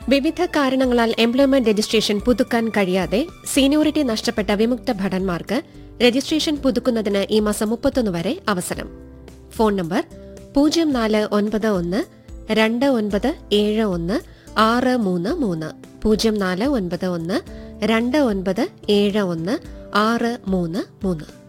വിവിധ കാരണങ്ങളാൽ employment registration പുതുക്കാൻ കഴിയാതെ സീനിയോറിറ്റി നഷ്ടപ്പെട്ട വിമുക്ത ഭടന്മാർക്ക് രജിസ്ട്രേഷൻ പുതുക്കുന്നതിന് ഈ മാസം 31 വരെ അവസരം. Phone number 0491 2971 633 0491 2971 633.